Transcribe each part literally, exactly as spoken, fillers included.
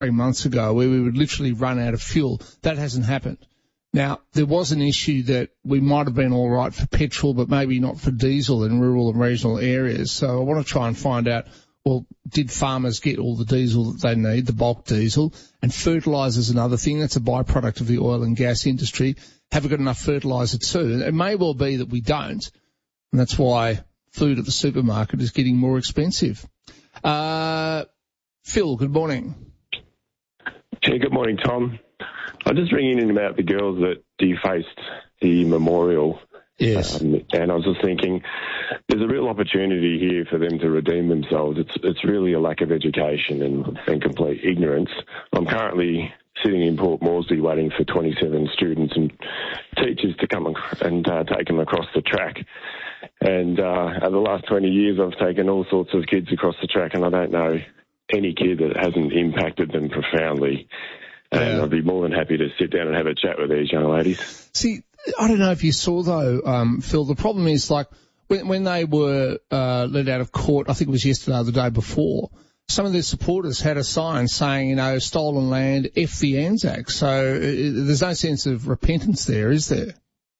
three months ago where we would literally run out of fuel. That hasn't happened. Now, there was an issue that we might have been all right for petrol, but maybe not for diesel in rural and regional areas. So I want to try and find out, well, did farmers get all the diesel that they need, the bulk diesel? And fertiliser is another thing. That's a byproduct of the oil and gas industry. Have we got enough fertiliser too? And it may well be that we don't, and that's why food at the supermarket is getting more expensive. Uh, Phil, good morning. Yeah, good morning, Tom. I'm just ringing in about the girls that defaced the memorial. Yes. Um, and I was just thinking, there's a real opportunity here for them to redeem themselves. It's it's really a lack of education and, and complete ignorance. I'm currently sitting in Port Moresby waiting for twenty-seven students and teachers to come and uh, take them across the track. And uh, over the last twenty years, I've taken all sorts of kids across the track, and I don't know any kid that hasn't impacted them profoundly. And yeah. I'd be more than happy to sit down and have a chat with these young ladies. See, I don't know if you saw, though, um, Phil, the problem is, like, when, when they were uh, let out of court, I think it was yesterday or the day before, some of their supporters had a sign saying, you know, stolen land, F the Anzac. So uh, there's no sense of repentance there, is there?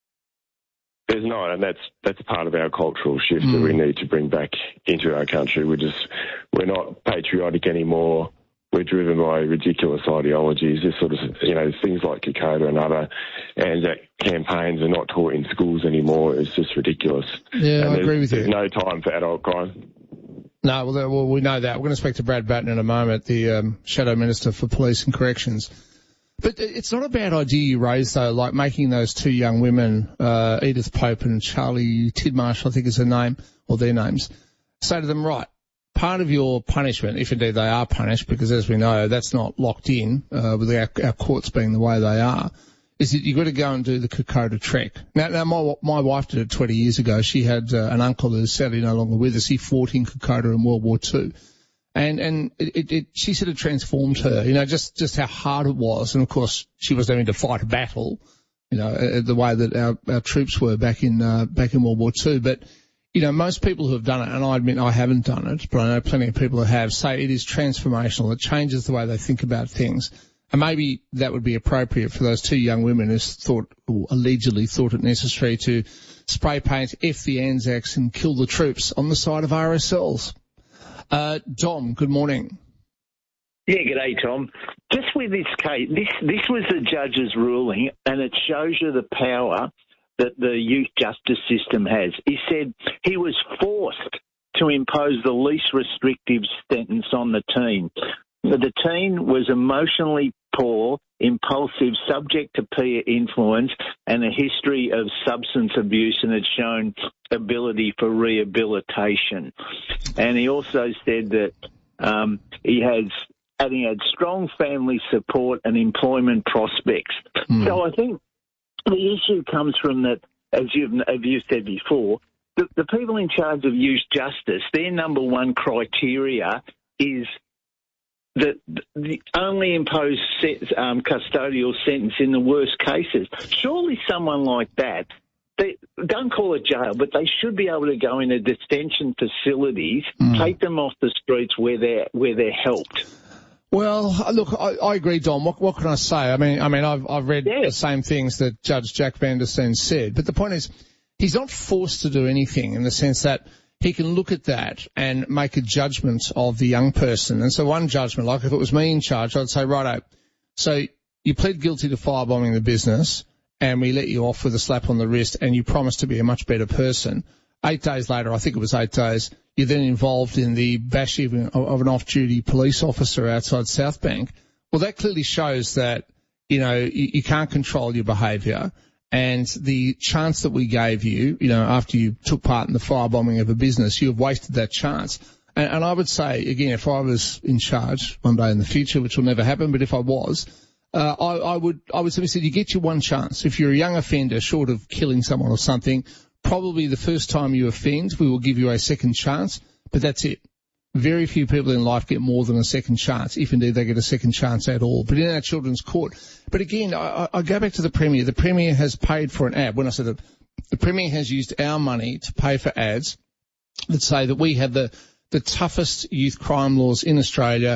There's not, and that's that's part of our cultural shift mm. that we need to bring back into our country. We're just, we're not patriotic anymore. We're driven by ridiculous ideologies. This sort of, you know, things like Kokoda and other Anzac campaigns are not taught in schools anymore. It's just ridiculous. Yeah, and I agree with you. There's no time for adult crime. No, well, well, we know that. We're going to speak to Brad Batten in a moment, the um, Shadow Minister for Police and Corrections. But it's not a bad idea you raised, though, like making those two young women, uh, Edith Pope and Charlie Tidmarsh, I think is her name, or their names, say to them, right, part of your punishment, if indeed they are punished, because as we know, that's not locked in, uh, with our, our courts being the way they are, is that you've got to go and do the Kokoda trek. Now, now my, my wife did it twenty years ago. She had uh, an uncle who's sadly no longer with us. He fought in Kokoda in World War Two. And, and it, it, it, she said it transformed her, you know, just, just how hard it was. And of course, she was having to fight a battle, you know, uh, the way that our, our troops were back in, uh, back in World War Two. But, you know, most people who have done it, and I admit I haven't done it, but I know plenty of people who have, say it is transformational. It changes the way they think about things. And maybe that would be appropriate for those two young women who thought, or allegedly thought it necessary to spray paint F the Anzacs and kill the troops on the side of R S Ls. Uh, Dom, good morning. Yeah, g'day, Tom. Just with this case, this this was the judge's ruling, and it shows you the power that the youth justice system has. He said he was forced to impose the least restrictive sentence on the teen. The teen was emotionally poor, impulsive, subject to peer influence, and a history of substance abuse, and had shown ability for rehabilitation. And he also said that um, he has, having had strong family support and employment prospects. Mm. So I think the issue comes from that, as you've, as you've said before, the, the people in charge of youth justice, their number one criteria is that the only impose set, um, custodial sentence in the worst cases. Surely someone like that, they don't call it jail, but they should be able to go into detention facilities, mm. take them off the streets where they're where they're helped. Well, look, I, I agree, Dom. What, what can I say? I mean, I mean, I've I've read yeah. the same things that Judge Jack Van Der Steen said, but the point is, he's not forced to do anything in the sense that he can look at that and make a judgment of the young person. And so one judgment, like if it was me in charge, I'd say, righto, so you plead guilty to firebombing the business and we let you off with a slap on the wrist and you promise to be a much better person. Eight days later, I think it was eight days, you're then involved in the bashing of an off-duty police officer outside South Bank. Well, that clearly shows that, you know, you, you can't control your behaviour. And the chance that we gave you, you know, after you took part in the firebombing of a business, you have wasted that chance. And, and I would say, again, if I was in charge one day in the future, which will never happen, but if I was, uh, I, I would, I would simply say, you get your one chance. If you're a young offender, short of killing someone or something, probably the first time you offend, we will give you a second chance, but that's it. Very few people in life get more than a second chance, if indeed they get a second chance at all. But in our children's court, but again, I, I go back to the Premier. The Premier has paid for an ad. When I said that, the Premier has used our money to pay for ads that say that we have the, the toughest youth crime laws in Australia,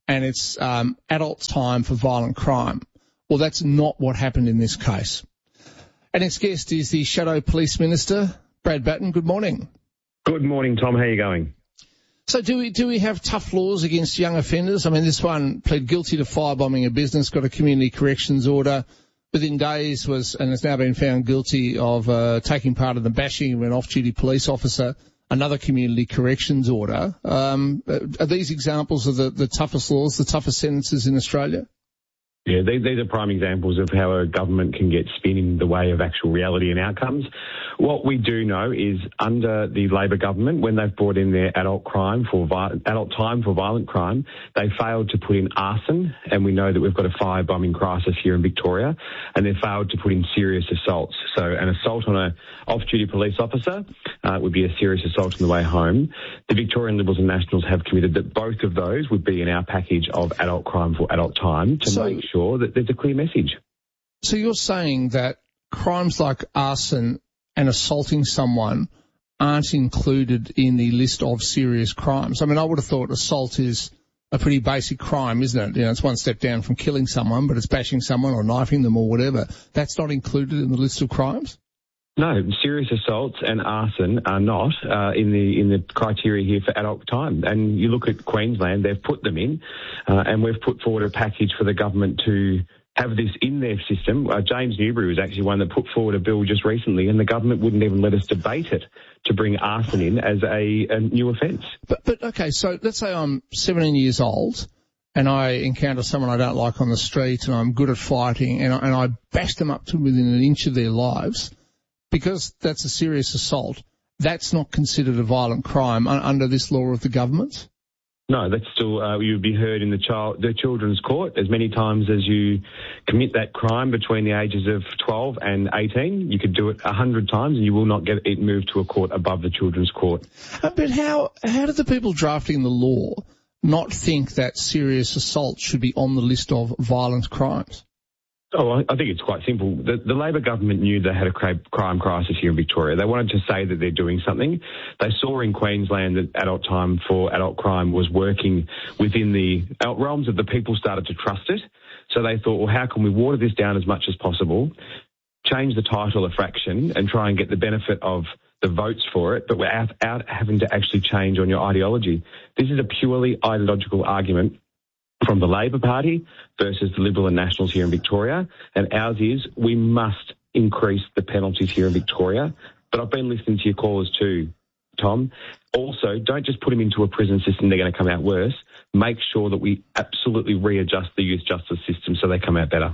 and it's um, adult time for violent crime. Well, that's not what happened in this case. Our next guest is the Shadow Police Minister, Brad Batten. Good morning. Good morning, Tom. How are you going? So do we do we have tough laws against young offenders? I mean, this one pled guilty to firebombing a business, got a community corrections order. Within days was, and has now been found guilty of uh, taking part in the bashing of an off-duty police officer, another community corrections order. Um, are these examples of the, the toughest laws, the toughest sentences in Australia? Yeah, they, these are prime examples of how a government can get spin in the way of actual reality and outcomes. What we do know is under the Labor government, when they've brought in their adult crime for vi- adult time for violent crime, they failed to put in arson, and we know that we've got a firebombing crisis here in Victoria, and they failed to put in serious assaults. So an assault on a off-duty police officer uh, would be a serious assault on the way home. The Victorian Liberals and Nationals have committed that both of those would be in our package of adult crime for adult time to so, make sure that there's a clear message. So you're saying that crimes like arson and assaulting someone aren't included in the list of serious crimes? I mean, I would have thought assault is a pretty basic crime, isn't it? You know, it's one step down from killing someone, but it's bashing someone or knifing them or whatever. That's not included in the list of crimes? No, serious assaults and arson are not uh, in the in the criteria here for adult time. And you look at Queensland, they've put them in, uh, and we've put forward a package for the government to have this in their system. Uh, James Newbury was actually one that put forward a bill just recently, and the government wouldn't even let us debate it to bring arson in as a, a new offence. But, but, okay, so let's say I'm seventeen years old and I encounter someone I don't like on the street and I'm good at fighting and I, and I bash them up to within an inch of their lives. Because that's a serious assault, that's not considered a violent crime un- under this law of the government? No, that's still, uh, you'd be heard in the child, the children's court as many times as you commit that crime between the ages of twelve and eighteen. You could do it a hundred times and you will not get it moved to a court above the children's court. Uh, but how, how did the people drafting the law not think that serious assault should be on the list of violent crimes? Oh, I think it's quite simple. The, the Labor government knew they had a crime crisis here in Victoria. They wanted to say that they're doing something. They saw in Queensland that adult time for adult crime was working within the realms of the people started to trust it. So they thought, well, how can we water this down as much as possible, change the title a fraction and try and get the benefit of the votes for it, but without having to actually change on your ideology. This is a purely ideological argument from the Labor Party versus the Liberal and Nationals here in Victoria, and ours is we must increase the penalties here in Victoria. But I've been listening to your callers too, Tom. Also, don't just put them into a prison system, they're going to come out worse. Make sure that we absolutely readjust the youth justice system so they come out better.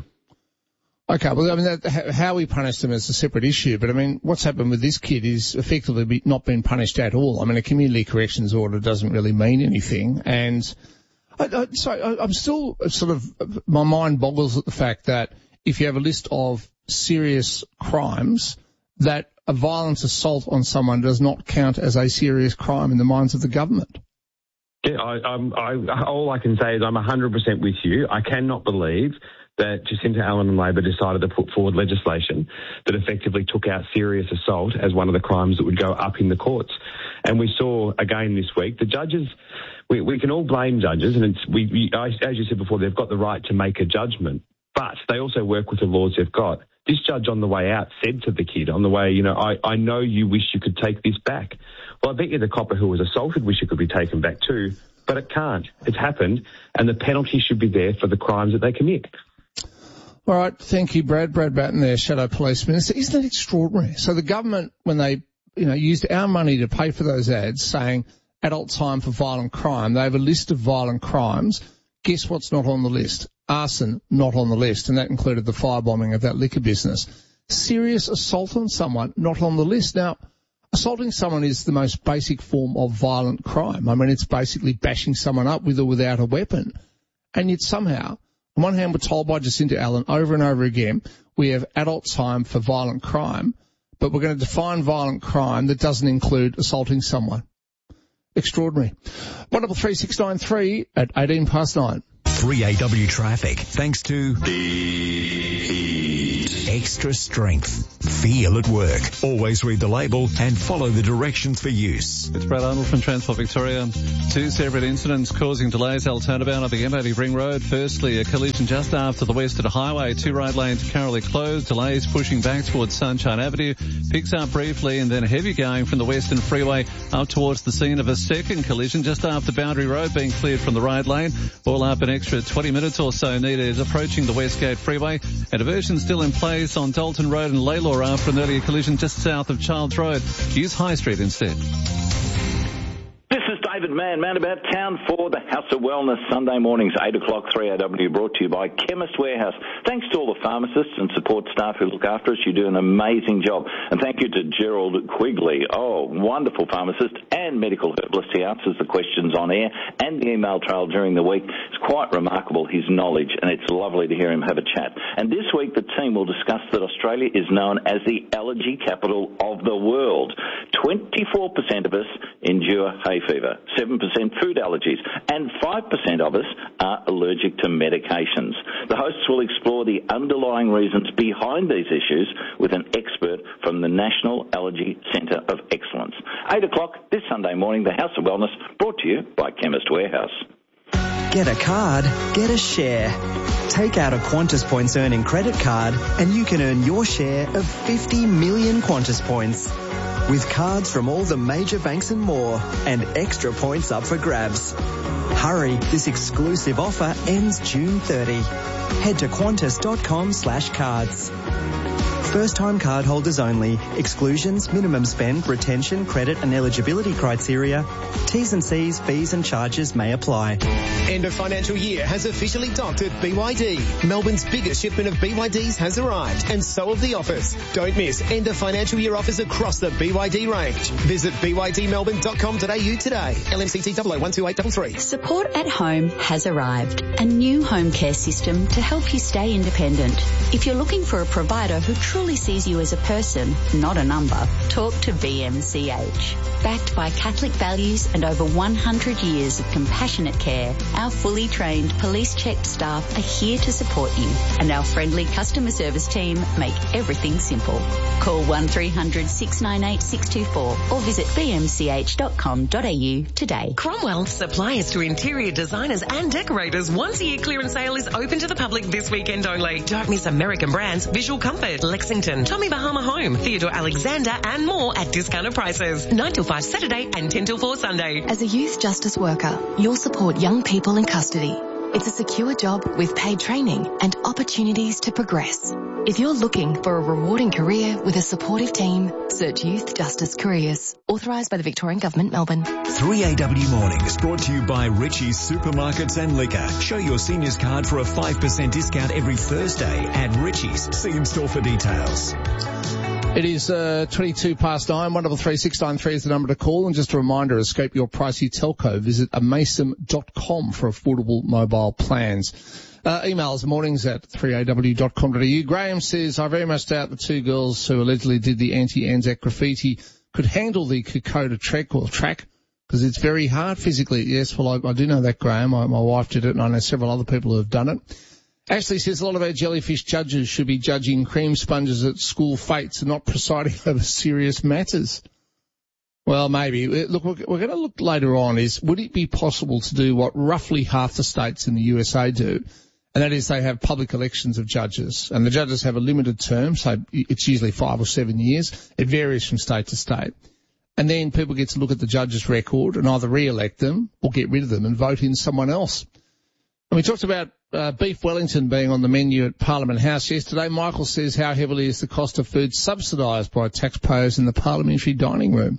Okay, well, I mean, that, how we punish them is a separate issue, but I mean, what's happened with this kid is effectively be, not been punished at all. I mean, a community corrections order doesn't really mean anything, and I, I, sorry, I, I'm still sort of, my mind boggles at the fact that if you have a list of serious crimes, that a violent assault on someone does not count as a serious crime in the minds of the government. Yeah, I, I'm, I, all I can say is I'm one hundred percent with you. I cannot believe that Jacinta Allen and Labor decided to put forward legislation that effectively took out serious assault as one of the crimes that would go up in the courts. And we saw again this week, the judges, we, we can all blame judges, and it's, we, we, as you said before, they've got the right to make a judgment, but they also work with the laws they've got. This judge on the way out said to the kid on the way, you know, I, I know you wish you could take this back. Well, I bet you the copper who was assaulted wish it could be taken back too, but it can't. It's happened, and the penalty should be there for the crimes that they commit. All right, thank you, Brad. Brad Batten there, Shadow Police Minister. Isn't that extraordinary? So the government, when they, you know, used our money to pay for those ads saying adult time for violent crime, they have a list of violent crimes. Guess what's not on the list? Arson, not on the list, and that included the firebombing of that liquor business. Serious assault on someone, not on the list. Now, assaulting someone is the most basic form of violent crime. I mean, it's basically bashing someone up with or without a weapon. And yet somehow, on one hand, we're told by Jacinta Allen over and over again, we have adult time for violent crime, but we're going to define violent crime that doesn't include assaulting someone. Extraordinary. one double three six nine three at eighteen past nine. three A W traffic, thanks to The Heat. extra strength. Feel at work. Always read the label and follow the directions for use. It's Brad Arnold from Transport Victoria. Two separate incidents causing delays. I'll turn about up the M eighty Ring Road. Firstly, a collision just after the Western Highway. Two road lanes currently closed. Delays pushing back towards Sunshine Avenue. Picks up briefly and then heavy going from the Western Freeway up towards the scene of a second collision just after Boundary Road being cleared from the right lane. All up an extra twenty minutes or so needed approaching the Westgate Freeway. A diversion still in place on Dalton Road and Laylaw after an earlier collision just south of Childs Road. Use High Street instead. This is David Mann, man about town for the House of Wellness, Sunday mornings, eight o'clock, three A W, brought to you by Chemist Warehouse. Thanks to all the pharmacists and support staff who look after us. You do an amazing job. And thank you to Gerald Quigley, oh, wonderful pharmacist and medical herbalist. He answers the questions on air and the email trail during the week. It's quite remarkable, his knowledge, and it's lovely to hear him have a chat. And this week, the team will discuss that Australia is known as the allergy capital of the world. twenty-four percent of us endure hay fever, seven percent food allergies, and five percent of us are allergic to medications. The hosts will explore the underlying reasons behind these issues with an expert from the National Allergy Centre of Excellence. eight o'clock this Sunday morning, the House of Wellness, brought to you by Chemist Warehouse. Get a card, get a share. Take out a Qantas Points earning credit card and you can earn your share of fifty million Qantas Points. With cards from all the major banks and more, and extra points up for grabs. Hurry, this exclusive offer ends June thirtieth. Head to qantas.com slash cards. First-time cardholders only. Exclusions, minimum spend, retention, credit and eligibility criteria. T's and C's, fees and charges may apply. End of financial year has officially docked at B Y D. Melbourne's biggest shipment of B Y Ds has arrived, and so have the offers. Don't miss end of financial year offers across the B Y D range. Visit b y d melbourne dot com dot a u today. L M C T double oh one two eight three three. Support at Home has arrived. A new home care system to help you stay independent. If you're looking for a provider who truly sees you as a person, not a number, talk to V M C H. Backed by Catholic values and over one hundred years of compassionate care, our fully trained police-checked staff are here to support you, and our friendly customer service team make everything simple. Call one three hundred six nine eight six two four or visit b m c h dot com dot a u today. Cromwell, suppliers to interior designers and decorators, once-a-year clearance sale is open to the public this weekend only. Don't miss American brands, Visual Comfort, Lexington, Tommy Bahama Home, Theodore Alexander and more at discounted prices. nine till five Saturday and ten till four Sunday. As a youth justice worker, you'll support young people in custody. It's a secure job with paid training and opportunities to progress. If you're looking for a rewarding career with a supportive team, search Youth Justice Careers. Authorised by the Victorian Government, Melbourne. three A W Mornings brought to you by Richie's Supermarkets and Liquor. Show your seniors card for a five percent discount every Thursday at Richie's. See in store for details. It is uh, twenty-two past nine. one double three six nine three is the number to call. And just a reminder, escape your pricey telco. Visit amasim dot com for affordable mobile plans. Uh, emails mornings at three a w dot com dot a u. Graham says, I very much doubt the two girls who allegedly did the anti-Anzac graffiti could handle the Kokoda trek or track because it's very hard physically. Yes, well, I, I do know that, Graham. I, my wife did it, and I know several other people who have done it. Ashley says a lot of our jellyfish judges should be judging cream sponges at school fetes and not presiding over serious matters. Well, maybe. Look, we're going to look later on is, would it be possible to do what roughly half the states in the U S A do? And that is they have public elections of judges. And the judges have a limited term, so it's usually five or seven years. It varies from state to state. And then people get to look at the judge's record and either re-elect them or get rid of them and vote in someone else. And we talked about uh, beef Wellington being on the menu at Parliament House yesterday. Michael says, how heavily is the cost of food subsidised by taxpayers in the parliamentary dining room?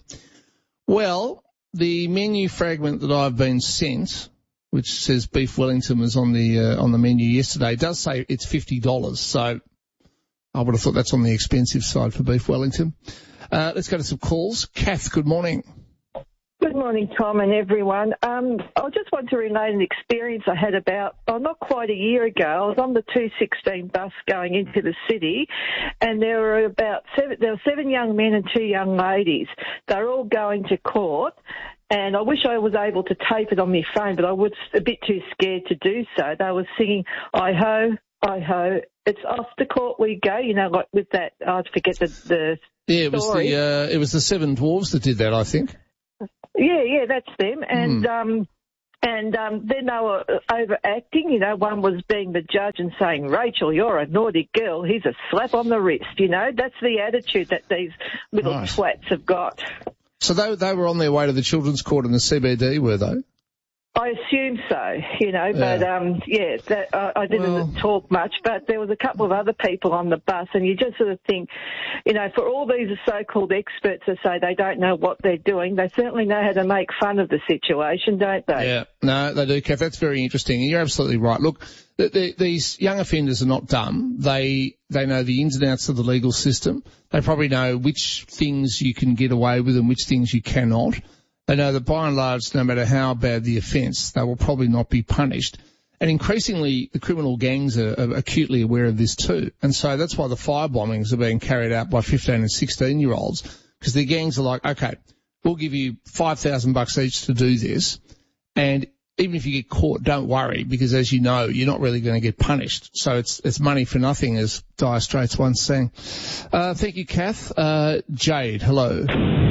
Well, the menu fragment that I've been sent, which says beef Wellington was on the uh, on the menu yesterday, does say it's fifty dollars. So I would have thought that's on the expensive side for beef Wellington. Uh, let's go to some calls. Kath, good morning. Good morning, Tom and everyone. Um, I just want to relate an experience I had about, oh, not quite a year ago. I was on the two sixteen bus going into the city, and there were about seven, there were seven young men and two young ladies. They were all going to court, and I wish I was able to tape it on my phone, but I was a bit too scared to do so. They were singing, "I ho, Idaho. It's off the court we go, you know, like with that, I forget the, the Yeah, it was story. the, uh, it was the Seven Dwarves that did that, I think. Yeah, yeah, that's them. And, Mm. um, and, um, then they were overacting, you know, one was being the judge and saying, Rachel, you're a naughty girl. He's a slap on the wrist, you know. That's the attitude that these little Right. twats have got. So they, they were on their way to the Children's Court in the C B D, were they? I assume so, you know, but, Yeah. um, yeah, that, uh, I didn't Well- talk much, but there was a couple of other people on the bus, and you just sort of think, you know, for all these so-called experts that say they don't know what they're doing, they certainly know how to make fun of the situation, don't they? Yeah, no, they do, Kath. That's very interesting. And you're absolutely right. Look, the, the, these young offenders are not dumb. They they know the ins and outs of the legal system. They probably know which things you can get away with and which things you cannot. They know that by and large, no matter how bad the offence, they will probably not be punished. And increasingly, the criminal gangs are, are acutely aware of this too. And so that's why the fire bombings are being carried out by fifteen and sixteen-year-olds, because the gangs are like, okay, we'll give you five thousand bucks each to do this, and even if you get caught, don't worry, because as you know, you're not really going to get punished. So it's it's money for nothing, as Dire Straits once sang. Uh, thank you, Kath. Uh, Jade, hello.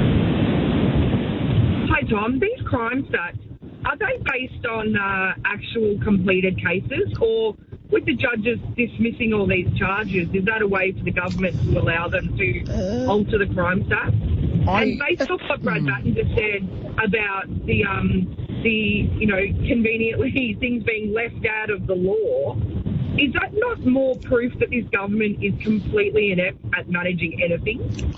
Hi, Tom. These crime stats, are they based on uh, actual completed cases, or with the judges dismissing all these charges, is that a way for the government to allow them to uh, alter the crime stats? I, and based off what Brad Batten just said about the, um, the you know, conveniently things being left out of the law, is that not more proof that this government is completely inept at managing anything?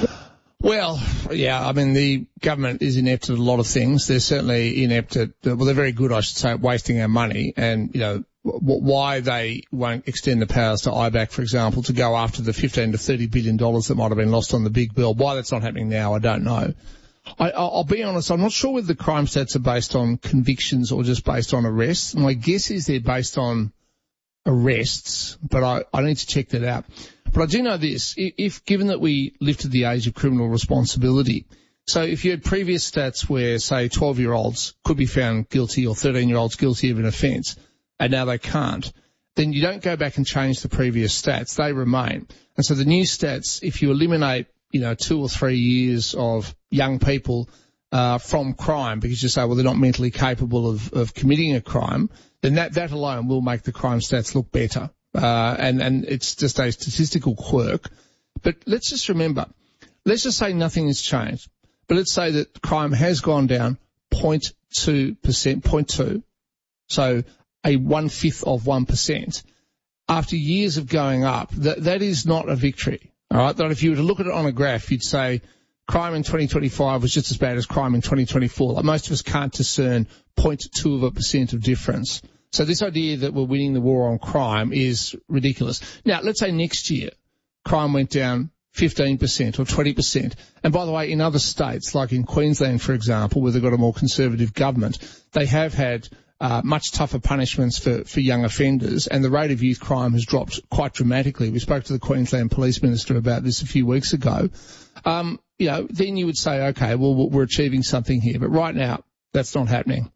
Well, yeah, I mean, the government is inept at a lot of things. They're certainly inept at, well, they're very good, I should say, at wasting our money. And, you know, w- why they won't extend the powers to I B A C, for example, to go after the fifteen to thirty billion dollars that might have been lost on the big bill. Why that's not happening now, I don't know. I, I'll be honest, I'm not sure whether the crime stats are based on convictions or just based on arrests. My guess is they're based on arrests, but I, I need to check that out. But I do know this, if given that we lifted the age of criminal responsibility, so if you had previous stats where, say, twelve-year-olds could be found guilty or thirteen-year-olds guilty of an offence, and now they can't, then you don't go back and change the previous stats. They remain. And so the new stats, if you eliminate, you know, two or three years of young people uh, from crime because you say, well, they're not mentally capable of, of committing a crime, then that, that alone will make the crime stats look better. Uh, and, and it's just a statistical quirk. But let's just remember, let's just say nothing has changed. But let's say that crime has gone down zero point two percent, zero point two, so a one-fifth of one percent. After years of going up, that, that is not a victory. All right? That if you were to look at it on a graph, you'd say crime in twenty twenty-five was just as bad as crime in twenty twenty-four. Like most of us can't discern zero point two of a percent of difference. So this idea that we're winning the war on crime is ridiculous. Now, let's say next year crime went down fifteen percent or twenty percent. And by the way, in other states, like in Queensland, for example, where they've got a more conservative government, they have had uh, much tougher punishments for, for young offenders, and the rate of youth crime has dropped quite dramatically. We spoke to the Queensland Police Minister about this a few weeks ago. Um, you know, then you would say, okay, well, we're achieving something here. But right now, that's not happening.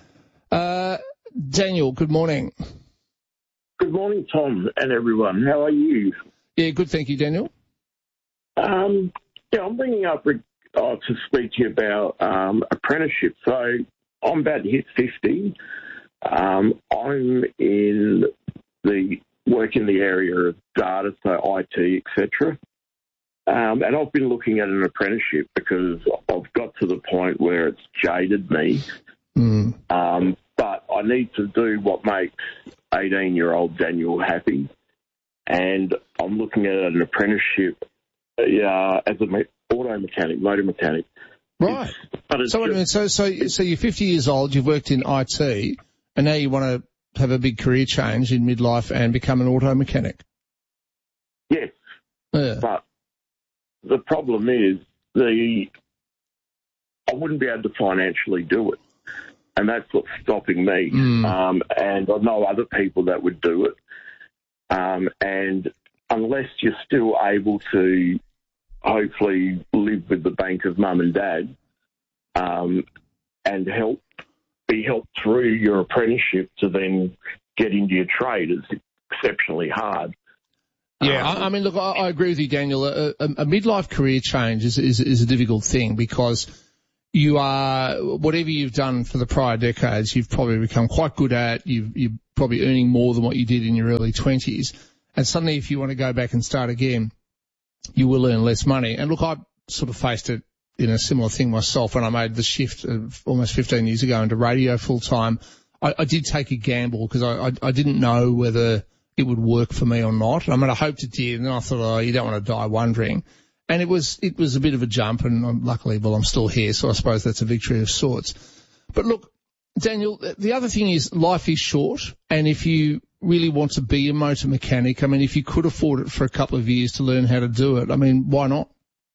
Uh, Daniel, good morning. Good morning, Tom, and everyone. How are you? Yeah, good, thank you, Daniel. Um, yeah, I'm bringing up uh, to speak to you about um, apprenticeship. So I'm about to hit fifty. Um, I'm in the work in the area of data, so I T, et cetera. Um, and I've been looking at an apprenticeship because I've got to the point where it's jaded me. Mm. Um, but I need to do what makes eighteen-year-old Daniel happy. And I'm looking at an apprenticeship uh, as an auto mechanic, motor mechanic. Right. So, wait a minute, so, so, so you're fifty years old, you've worked in I T, and now you want to have a big career change in midlife and become an auto mechanic? Yes. Yeah. But the problem is the I wouldn't be able to financially do it. And that's what's stopping me. Mm. Um, and I know other people that would do it. Um, and unless you're still able to hopefully live with the bank of mum and dad um, and help be helped through your apprenticeship to then get into your trade, it's exceptionally hard. Yeah, um, I, I mean, look, I, I agree with you, Daniel. A, a, a midlife career change is, is is a difficult thing because you are, whatever you've done for the prior decades, you've probably become quite good at. You've, you're probably earning more than what you did in your early twenties. And suddenly if you want to go back and start again, you will earn less money. And look, I sort of faced it in a similar thing myself when I made the shift of almost fifteen years ago into radio full time. I, I did take a gamble because I, I, I didn't know whether it would work for me or not. I mean, I hoped it did, and then I thought, oh, you don't want to die wondering. And it was, it was a bit of a jump, and I'm, luckily, well, I'm still here, so I suppose that's a victory of sorts. But look, Daniel, the other thing is life is short, and if you really want to be a motor mechanic, I mean, if you could afford it for a couple of years to learn how to do it, I mean, why not?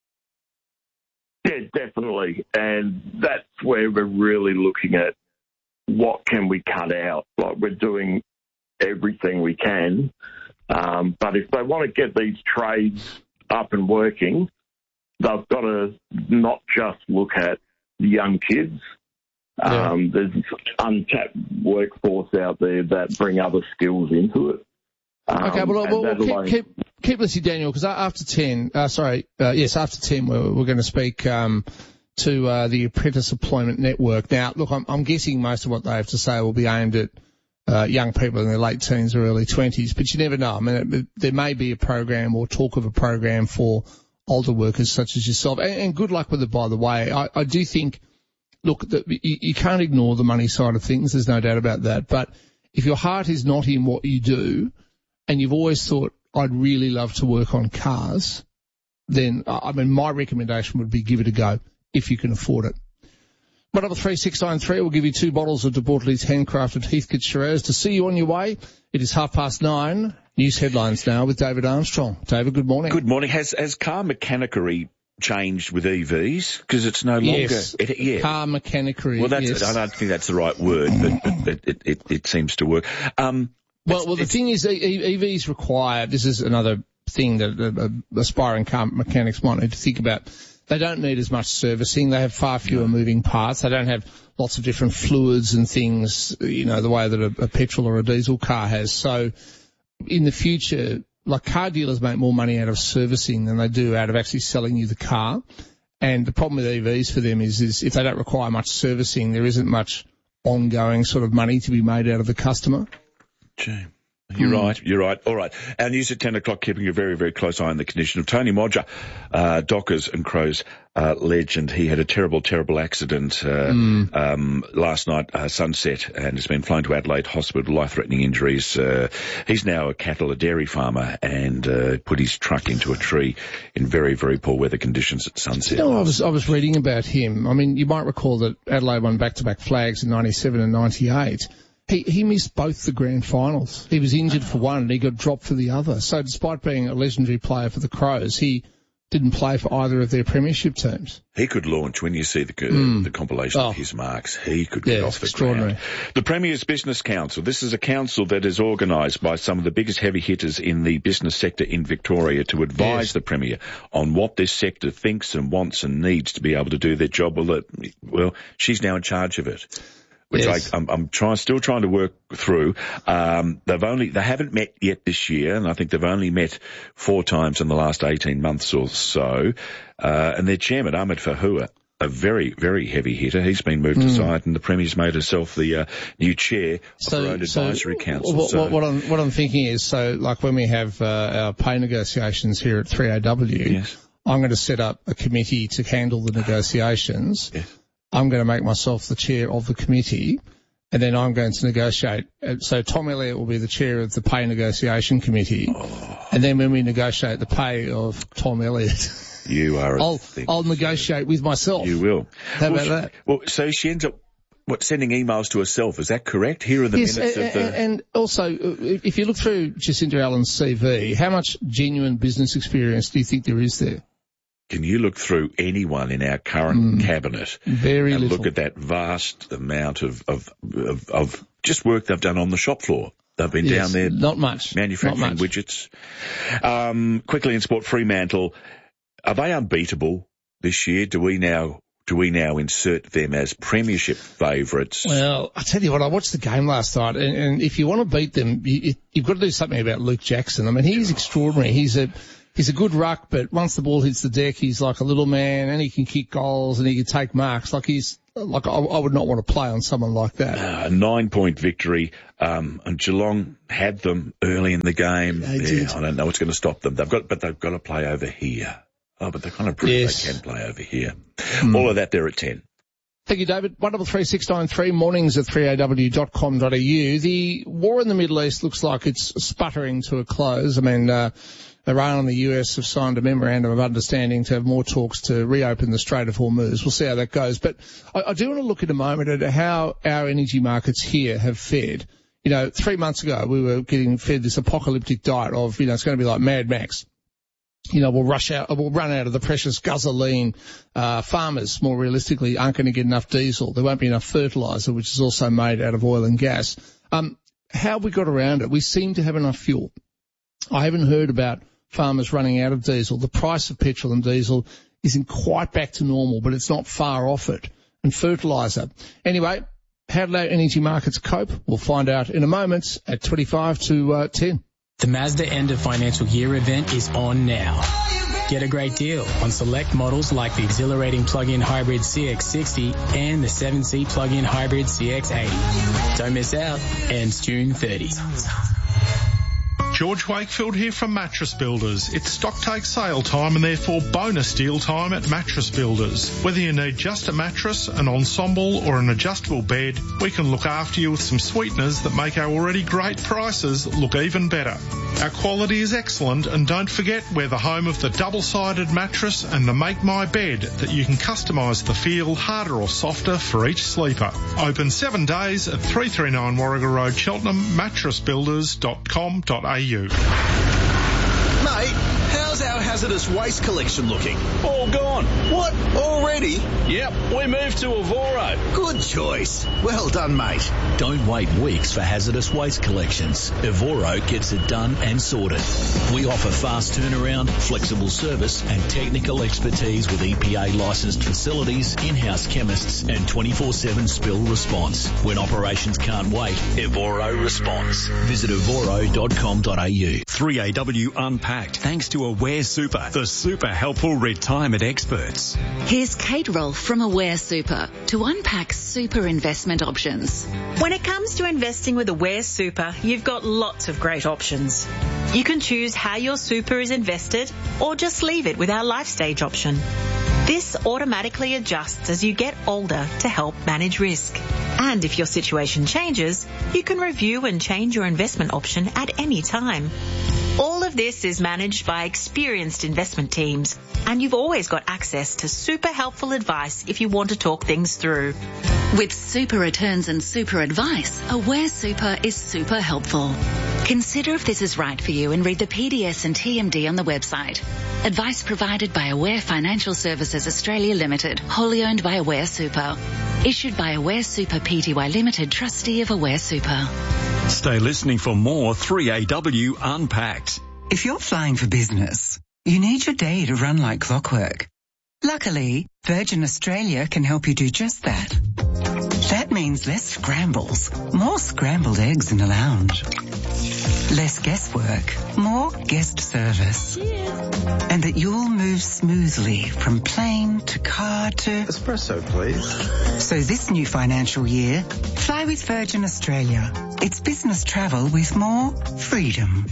Yeah, definitely. And that's where we're really looking at what can we cut out. Like, we're doing everything we can. Um, but if they want to get these trades up and working, they've got to not just look at the young kids. Yeah. Um, there's untapped workforce out there that bring other skills into it. Um, okay, well, well, well keep, keep, keep listening, Daniel, because after ten, uh, sorry, uh, yes, after ten, we're, we're going to speak um, to uh, the Apprentice Employment Network. Now, look, I'm, I'm guessing most of what they have to say will be aimed at uh, young people in their late teens or early twenties, but you never know. I mean, it, there may be a program or talk of a program for older workers such as yourself, and, and good luck with it, by the way. I, I do think, look, the, you, you can't ignore the money side of things, there's no doubt about that, but if your heart is not in what you do, and you've always thought, I'd really love to work on cars, then, I mean, my recommendation would be give it a go if you can afford it. one double three six nine three will give you two bottles of De Bortoli's handcrafted Heathcote Shiraz. To see you on your way, it is half past nine. News headlines now with David Armstrong. David, good morning. Good morning. Has, has car mechanicery changed with E Vs? Because it's no longer... Yes, it, yeah. car mechanicery, Well, that's, yes. I don't think that's the right word, but it, it, it, it seems to work. Um, Well, well, the thing is, E Vs require, this is another thing that uh, aspiring car mechanics might need to think about. They don't need as much servicing. They have far fewer moving parts. They don't have lots of different fluids and things, you know, the way that a, a petrol or a diesel car has. So in the future, like, car dealers make more money out of servicing than they do out of actually selling you the car. And the problem with E Vs for them is, is if they don't require much servicing, there isn't much ongoing sort of money to be made out of the customer. Gee. You're mm. right, you're right. All right. Our news at ten o'clock, keeping a very, very close eye on the condition of Tony Modger, uh, Dockers and Crows uh, legend. He had a terrible, terrible accident uh, mm. um, last night, uh, sunset, and has been flown to Adelaide Hospital, life-threatening injuries. Uh, he's now a cattle, a dairy farmer, and uh, put his truck into a tree in very, very poor weather conditions at sunset. You know, I was, I was reading about him. I mean, you might recall that Adelaide won back-to-back flags in ninety-seven and ninety-eight. He, he missed both the grand finals. He was injured for one and he got dropped for the other. So despite being a legendary player for the Crows, he didn't play for either of their premiership teams. He could launch, when you see the, mm. the compilation oh. of his marks, he could yeah, get off the extraordinary. ground. The Premier's Business Council. This is a council that is organised by some of the biggest heavy hitters in the business sector in Victoria to advise yes. the Premier on what this sector thinks and wants and needs to be able to do their job. Well, that, well she's now in charge of it. Which yes. I, I'm, I'm trying, still trying to work through. Um, they've only, they haven't met yet this year, and I think they've only met four times in the last eighteen months or so. Uh, and their chairman, Ahmed Fahua, a very, very heavy hitter. He's been moved mm. aside, and the Premier's made herself the uh, new chair of so, her own advisory so council. What, so. what, I'm, what I'm thinking is, so like when we have uh, our pay negotiations here at three A W, yes. I'm going to set up a committee to handle the negotiations. Yes. I'm going to make myself the chair of the committee, and then I'm going to negotiate. So Tom Elliott will be the chair of the pay negotiation committee, oh. and then when we negotiate the pay of Tom Elliott, you are. I'll I'll negotiate with myself. You will. How well, about she, that? Well, so she ends up what sending emails to herself. Is that correct? Here are the yes, minutes and, of the. And also, if you look through Jacinda Allen's C V, how much genuine business experience do you think there is there? Can you look through anyone in our current mm, cabinet very and little. look at that vast amount of, of, of, of just work they've done on the shop floor? They've been yes, down there not much, manufacturing not much. widgets. Um, quickly in sport, Fremantle, are they unbeatable this year? Do we now do we now insert them as premiership favourites? Well, I tell you what, I watched the game last night, and, and if you want to beat them, you, you've got to do something about Luke Jackson. I mean, he's extraordinary. He's a he's a good ruck, but once the ball hits the deck, he's like a little man, and he can kick goals, and he can take marks. Like he's like I, I would not want to play on someone like that. A uh, nine-point victory, um, and Geelong had them early in the game. They yeah, did. I don't know what's going to stop them. They've got, but they've got to play over here. Oh, but they kind of prove yes. they can play over here. Mm. All of that there at ten. Thank you, David. one double three six nine three, mornings at three a w dot com dot a u. The war in the Middle East looks like it's sputtering to a close. I mean, uh, Iran and the U S have signed a memorandum of understanding to have more talks to reopen the Strait of Hormuz. We'll see how that goes. But I, I do want to look in a moment at how our energy markets here have fared. You know, three months ago, we were getting fed this apocalyptic diet of, you know, it's going to be like Mad Max. You know, we'll rush out, we'll run out of the precious gasoline. Uh, farmers, more realistically, aren't going to get enough diesel. There won't be enough fertilizer, which is also made out of oil and gas. Um, how have we got around it? We seem to have enough fuel. I haven't heard about farmers running out of diesel. The price of petrol and diesel isn't quite back to normal, but it's not far off it. And fertilizer. Anyway, how do our energy markets cope? We'll find out in a moment at twenty-five to ten. The Mazda end of financial year event is on now. Get a great deal on select models like the exhilarating plug-in hybrid C X sixty and the seven-seat plug-in hybrid C X eighty. Don't miss out. Ends June thirtieth. George Wakefield here from Mattress Builders. It's stocktake sale time and therefore bonus deal time at Mattress Builders. Whether you need just a mattress, an ensemble or an adjustable bed, we can look after you with some sweeteners that make our already great prices look even better. Our quality is excellent, and don't forget we're the home of the double-sided mattress and the Make My Bed that you can customise the feel harder or softer for each sleeper. Open seven days at three thirty-nine Warragul Road, Cheltenham, mattress builders dot com dot a u. Mate, how's our hazardous waste collection looking? All gone. What? Already? Yep, we moved to Evoro. Good choice. Well done, mate. Don't wait weeks for hazardous waste collections. Evoro gets it done and sorted. We offer fast turnaround, flexible service and technical expertise with E P A licensed facilities, in-house chemists and twenty-four seven spill response. When operations can't wait, Evoro responds. Visit evoro dot com dot a u. three A W Unpacked, thanks to Aware Super, the super helpful retirement experts. Here's Kate Rolfe from Aware Super to unpack super investment options. When it comes to investing with Aware Super, you've got lots of great options. You can choose how your super is invested or just leave it with our life stage option. This automatically adjusts as you get older to help manage risk. And if your situation changes, you can review and change your investment option at any time. All of this is managed by experienced investment teams, and you've always got access to super helpful advice if you want to talk things through. With super returns and super advice, Aware Super is super helpful. Consider if this is right for you and read the P D S and T M D on the website. Advice provided by Aware Financial Services Australia Limited, wholly owned by Aware Super. Issued by Aware Super Pty Limited, trustee of Aware Super. Stay listening for more three A W Unpacked. If you're flying for business, you need your day to run like clockwork. Luckily, Virgin Australia can help you do just that. That means less scrambles, more scrambled eggs in the lounge. Less guesswork, more guest service. And that you'll move smoothly from plane to car to... Espresso, please. So this new financial year, fly with Virgin Australia. It's business travel with more freedom.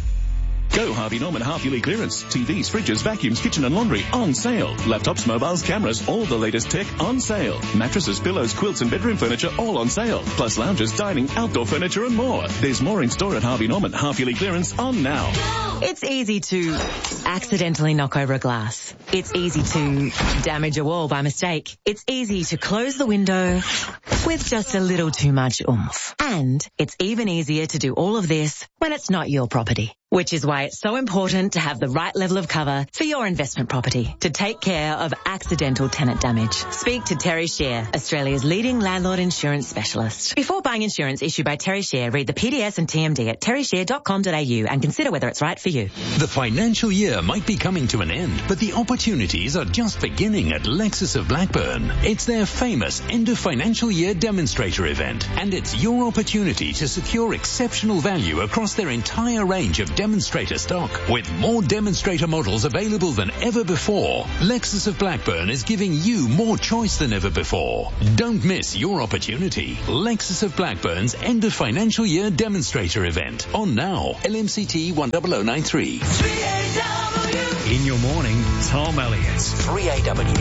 Go Harvey Norman half-yearly clearance. T Vs, fridges, vacuums, kitchen and laundry on sale. Laptops, mobiles, cameras, all the latest tech on sale. Mattresses, pillows, quilts and bedroom furniture all on sale. Plus lounges, dining, outdoor furniture and more. There's more in store at Harvey Norman half-yearly clearance on now. It's easy to accidentally knock over a glass. It's easy to damage a wall by mistake. It's easy to close the window with just a little too much oomph. And it's even easier to do all of this when it's not your property. Which is why it's so important to have the right level of cover for your investment property to take care of accidental tenant damage. Speak to Terry Shear, Australia's leading landlord insurance specialist. Before buying insurance issued by Terry Shear, read the P D S and T M D at terry shear dot com dot a u and consider whether it's right for you. The financial year might be coming to an end, but the opportunities are just beginning at Lexus of Blackburn. It's their famous end of financial year demonstrator event, and it's your opportunity to secure exceptional value across their entire range of demonstrator stock. With more demonstrator models available than ever before, Lexus of Blackburn is giving you more choice than ever before. Don't miss your opportunity. Lexus of Blackburn's end of financial year demonstrator event on now. L M C T one zero zero nine three. In your morning, Tom Elliott. three A W.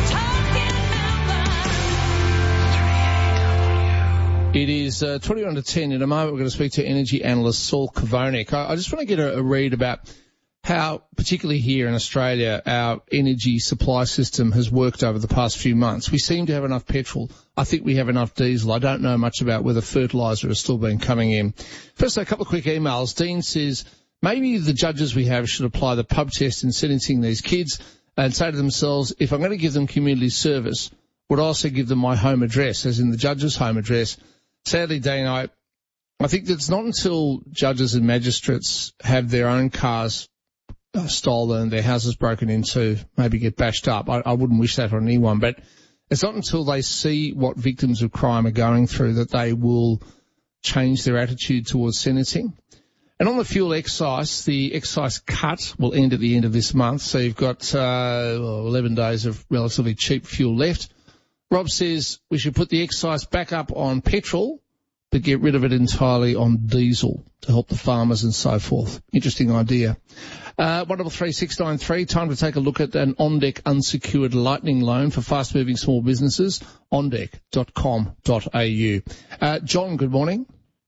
It is uh, twenty-one to ten. In a moment, we're going to speak to energy analyst Saul Kavonik. I, I just want to get a, a read about how, particularly here in Australia, our energy supply system has worked over the past few months. We seem to have enough petrol. I think we have enough diesel. I don't know much about whether fertiliser has still been coming in. First, a couple of quick emails. Dean says, maybe the judges we have should apply the pub test in sentencing these kids and say to themselves, if I'm going to give them community service, would I also give them my home address, as in the judge's home address? Sadly, Dean, I, I think that it's not until judges and magistrates have their own cars uh, stolen, their houses broken into, maybe get bashed up. I, I wouldn't wish that on anyone, but it's not until they see what victims of crime are going through that they will change their attitude towards sentencing. And on the fuel excise, the excise cut will end at the end of this month, so you've got uh, eleven days of relatively cheap fuel left. Rob says we should put the excise back up on petrol, but get rid of it entirely on diesel to help the farmers and so forth. Interesting idea. Uh, one double three six nine three. Time to take a look at an OnDeck unsecured lightning loan for fast-moving small businesses. on deck dot com dot a u. Uh, John, good morning.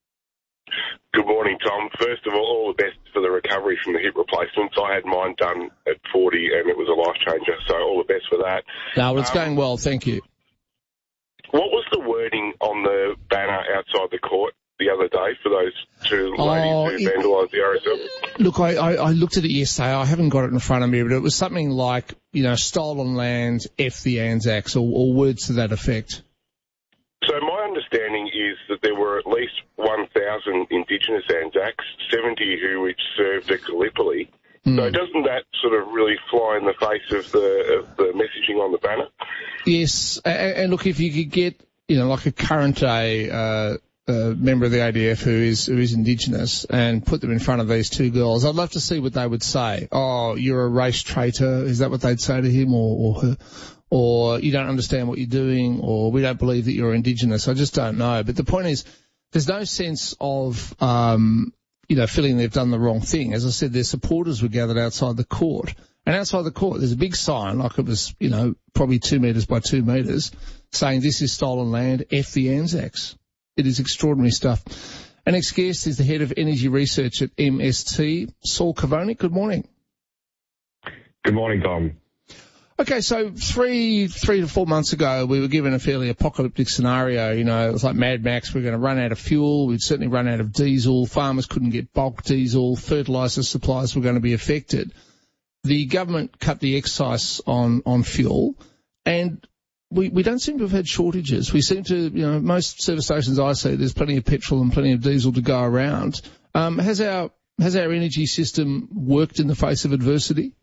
Good morning, Tom. First of all, all the best for the recovery from the hip replacements. I had mine done at forty, and it was a life changer. So all the best for that. No, well, it's um, going well. Thank you. What was the wording on the banner outside the court the other day for those two Oh, ladies who it- vandalised the R S L? Look, I, I, I looked at it yesterday. I haven't got it in front of me, but it was something like, you know, stolen land, F the Anzacs, or, or words to that effect. So my understanding is that there were at least one thousand Indigenous Anzacs, seventy who which served at Gallipoli. Mm. So doesn't that sort of really fly in the face of the, of the messaging on the banner? Yes, and, and look, if you could get, you know, like a current day uh, uh, member of the A D F who is who is Indigenous and put them in front of these two girls, I'd love to see what they would say. Oh, you're a race traitor. Is that what they'd say to him or, or her? Or you don't understand what you're doing, or we don't believe that you're Indigenous. I just don't know. But the point is, there's no sense of, um, you know, feeling they've done the wrong thing. As I said, their supporters were gathered outside the court. And outside the court, there's a big sign, like it was, you know, probably two metres by two metres, saying this is stolen land, F the Anzacs. It is extraordinary stuff. Our next guest is the head of energy research at M S T, Saul Kavonik. Good morning. Good morning, Tom. Okay, so three, three to four months ago, we were given a fairly apocalyptic scenario. You know, it was like Mad Max. We we're going to run out of fuel. We'd certainly run out of diesel. Farmers couldn't get bulk diesel. Fertiliser supplies were going to be affected. The government cut the excise on, on fuel, and we, we don't seem to have had shortages. We seem to, you know, most service stations I see, there's plenty of petrol and plenty of diesel to go around. Um, has our, has our energy system worked in the face of adversity?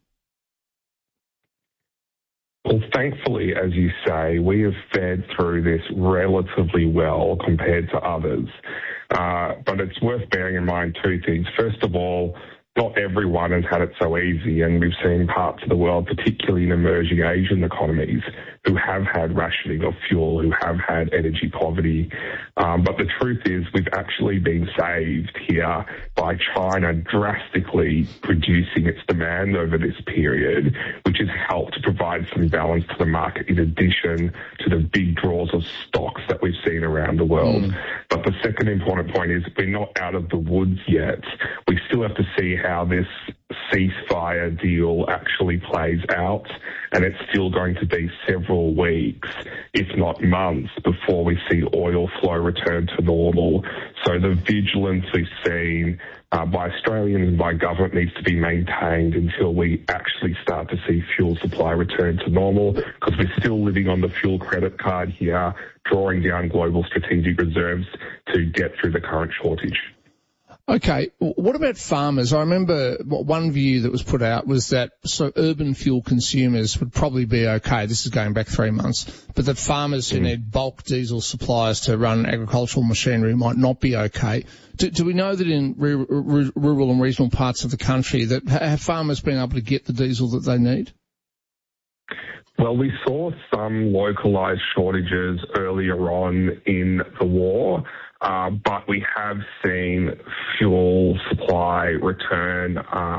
Well, thankfully, as you say, we have fared through this relatively well compared to others. Uh, but it's worth bearing in mind two things. First of all, not everyone has had it so easy, and we've seen parts of the world, particularly in emerging Asian economies, who have had rationing of fuel, who have had energy poverty. Um, but the truth is we've actually been saved here by China drastically reducing its demand over this period, which has helped provide some balance to the market in addition to the big draws of stocks that we've seen around the world. Mm. But the second important point is we're not out of the woods yet. We still have to see how this ceasefire deal actually plays out, and it's still going to be several weeks, if not months, before we see oil flow return to normal. So the vigilance we've seen uh, by Australians and by government needs to be maintained until we actually start to see fuel supply return to normal, because we're still living on the fuel credit card here, drawing down global strategic reserves to get through the current shortage. Okay, what about farmers? I remember one view that was put out was that so urban fuel consumers would probably be okay. This is going back three months, but that farmers who need bulk diesel supplies to run agricultural machinery might not be okay. Do, do we know that in re, re, rural and regional parts of the country that have farmers been able to get the diesel that they need? Well, we saw some localised shortages earlier on in the war. Uh, but we have seen fuel supply return uh,